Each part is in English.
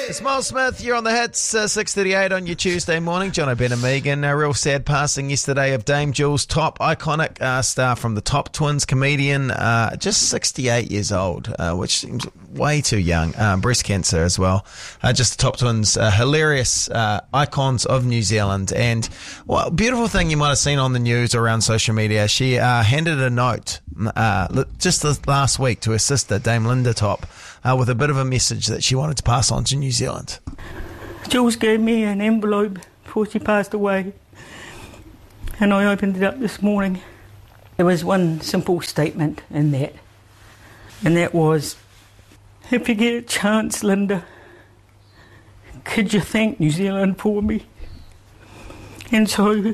It's Miles Smith. You're on the hits, 6:38 on your Tuesday morning. John O'Brien and Megan. A real sad passing yesterday of Dame Jules Top, iconic star from the Top Twins, comedian, just 68 years old, which seems way too young. Breast cancer as well. Just the Top Twins, hilarious icons of New Zealand. And well, beautiful thing you might have seen on the news or around social media. She handed a note just this last week to her sister, Dame Linda Top, with a bit of a message that she wanted to pass on to New Zealand. Jules gave me an envelope before she passed away, and I opened it up this morning. There was one simple statement in that, and that was, if you get a chance, Linda, could you thank New Zealand for me? And so,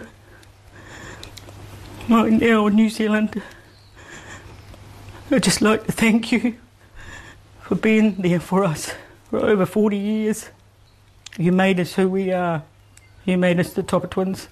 right now, New Zealand, I'd just like to thank you for being there for us for over 40 years. You made us who we are. You made us the Top Twins.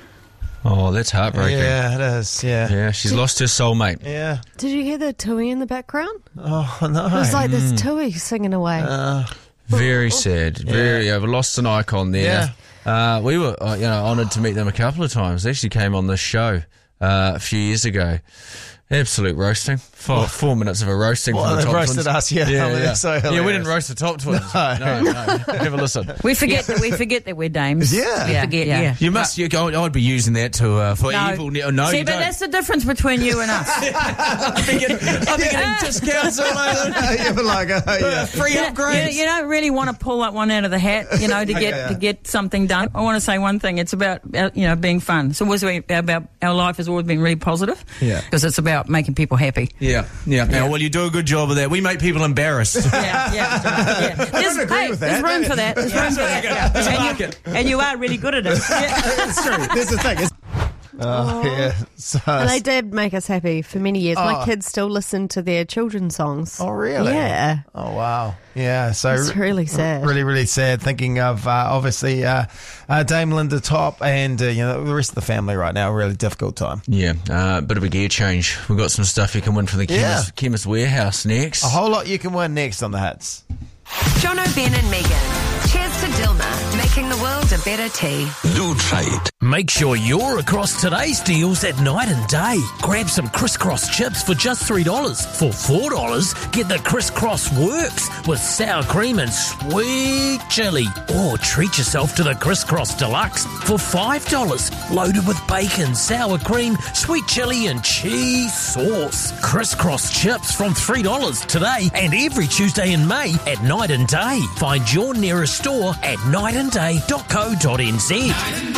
Oh, that's heartbreaking. Yeah, it is, yeah. Yeah, she's lost her soulmate. Yeah. Did you hear the tui in the background? Oh, no. It was like this tui singing away. Very sad. Very, we've lost an icon there. Yeah. We were, honoured to meet them a couple of times. They actually came on this show a few years ago. Absolute roasting. 4 minutes of a roasting from the Top Twins. Roasted us, yeah. So we didn't roast the Top Twins. No. Have a listen. We forget that we're dames. Yeah. We forget, yeah. You must. I'd be using that to for evil. No, see, you but don't. that's the difference between you and us. I've been getting discounts all over. Yeah, but like, free upgrades. You don't really want to pull that one out of the hat, to get something done. I want to say one thing. It's about being fun. It's always about our life has always been really positive. Yeah. Because it's about making people happy. Yeah. Now, well, you do a good job of that. We make people embarrassed. Yeah. don't agree with that. There's room for that. There's a market. And you are really good at it. That's true. There's the thing. Yeah. So, And they did make us happy for many years. My kids still listen to their children's songs. Oh, really? Yeah. Oh, wow. Yeah, so It's really sad. Really, really sad. Thinking of obviously Dame Linda Top and the rest of the family right now. A really difficult time. Yeah, bit of a gear change. We've got some stuff you can win from the Chemist Warehouse next. A whole lot you can win next on the hits. John O'Brien and Megan. Cheers to Dilma, making the world a better tea. Do trade. Make sure you're across today's deals at Night and Day. Grab some crisscross chips for just $3. For $4, get the crisscross works with sour cream and sweet chili. Or treat yourself to the crisscross deluxe for $5. Loaded with bacon, sour cream, sweet chili and cheese sauce. Crisscross chips from $3 today and every Tuesday in May at Night and Day. Find your nearest store at nightandday.co.nz.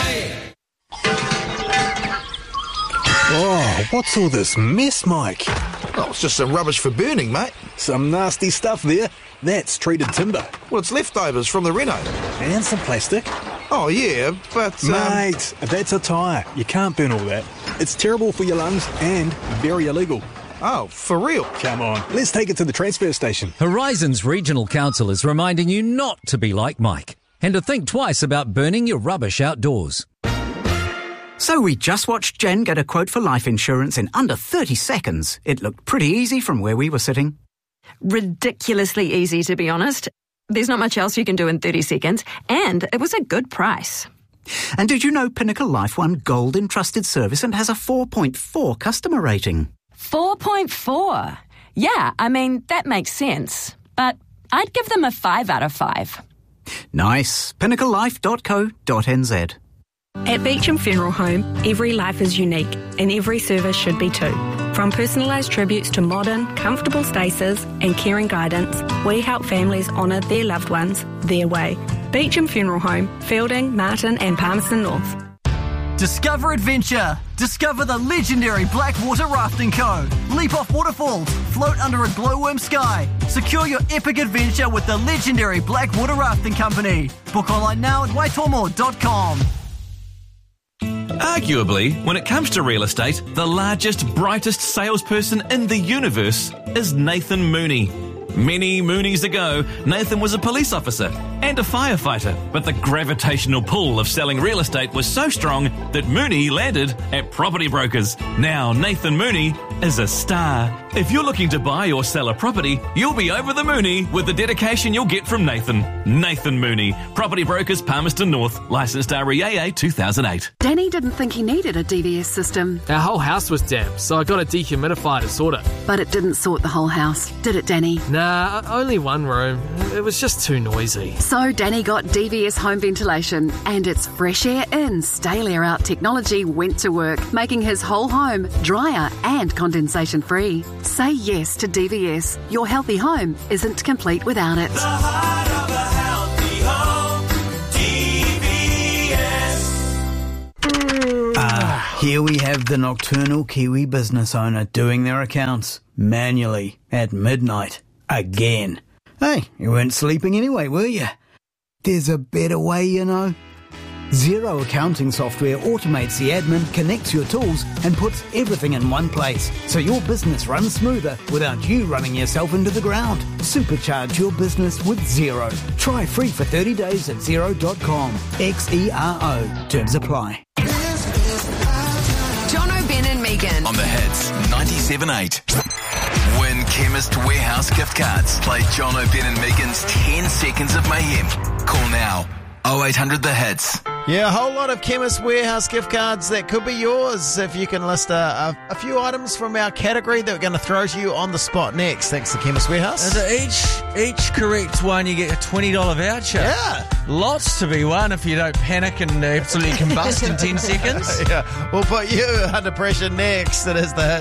Oh, what's all this mess, Mike? Oh, it's just some rubbish for burning, mate. Some nasty stuff there. That's treated timber. Well, it's leftovers from the reno. And some plastic. Oh, yeah, but... Mate, that's a tyre. You can't burn all that. It's terrible for your lungs and very illegal. Oh, for real? Come on, let's take it to the transfer station. Horizons Regional Council is reminding you not to be like Mike and to think twice about burning your rubbish outdoors. So we just watched Jen get a quote for life insurance in under 30 seconds. It looked pretty easy from where we were sitting. Ridiculously easy, to be honest. There's not much else you can do in 30 seconds, and it was a good price. And did you know Pinnacle Life won Gold in Trusted Service and has a 4.4 customer rating? 4.4? Yeah, I mean, that makes sense. But I'd give them a 5 out of 5. Nice. PinnacleLife.co.nz. At Beecham Funeral Home, every life is unique, and every service should be too. From personalised tributes to modern, comfortable spaces and caring guidance, we help families honour their loved ones their way. Beecham Funeral Home, Fielding, Martin and Palmerston North. Discover adventure. Discover the legendary Blackwater Rafting Co. Leap off waterfalls. Float under a glowworm sky. Secure your epic adventure with the legendary Blackwater Rafting Company. Book online now at waitomo.com. Arguably, when it comes to real estate, the largest, brightest salesperson in the universe is Nathan Mooney. Many Moonies ago, Nathan was a police officer and a firefighter, but the gravitational pull of selling real estate was so strong that Mooney landed at Property Brokers. Now Nathan Mooney is a star If you're looking to buy or sell a property, you'll be over the moony with the dedication you'll get from Nathan. Nathan Mooney, Property Brokers, Palmerston North, licensed REAA 2008. Danny didn't think he needed a DVS system. Our whole house was damp, so I got a dehumidifier to sort it. But it didn't sort the whole house, did it, Danny? Nah, only one room. It was just too noisy. So Danny got DVS home ventilation, and its fresh air in, stale air out technology went to work, making his whole home drier and condensation free. Say yes to DVS. Your healthy home isn't complete without it. The heart of a healthy home, DVS. Here we have the nocturnal Kiwi business owner doing their accounts manually at midnight again. Hey, you weren't sleeping anyway, were you? There's a better way, you know. Xero accounting software automates the admin, connects your tools, and puts everything in one place, so your business runs smoother without you running yourself into the ground. Supercharge your business with Xero. Try free for 30 days at Xero.com. XERO. Terms apply. Jono, Ben and Megan. On the Hits 97.8. Win Chemist Warehouse gift cards. Play Jono, Ben and Megan's 10 Seconds of Mayhem. Call now. 0800 The Hits. Yeah, a whole lot of Chemist Warehouse gift cards that could be yours if you can list a few items from our category that we're going to throw to you on the spot next. Thanks to Chemist Warehouse. And each correct one, you get a $20 voucher. Yeah. Lots to be won if you don't panic and absolutely combust in 10 seconds. Yeah, we'll put you under pressure next. It is the